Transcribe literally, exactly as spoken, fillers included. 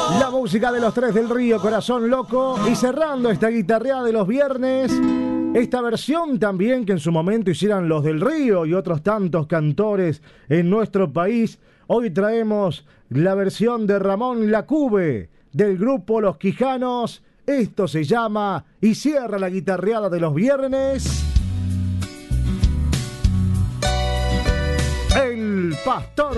La música de los Tres del Río, Corazón Loco. Y cerrando esta guitarreada de los viernes, esta versión también que en su momento hicieran los del Río y otros tantos cantores en nuestro país. Hoy traemos la versión de Ramón Lacube, del grupo Los Quijanos. Esto se llama y cierra la guitarreada de los viernes, El Pastor